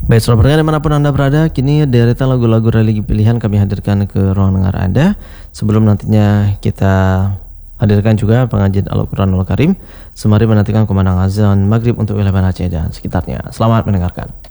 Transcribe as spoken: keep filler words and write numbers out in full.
Baik, saudara pendengar dimanapun Anda berada, kini deretan lagu-lagu religi pilihan kami hadirkan ke ruang dengar Anda. Sebelum nantinya kita hadirkan juga pengajian Al-Quranul Karim, sembari menantikan kumandang azan maghrib untuk wilayah Aceh dan sekitarnya. Selamat mendengarkan.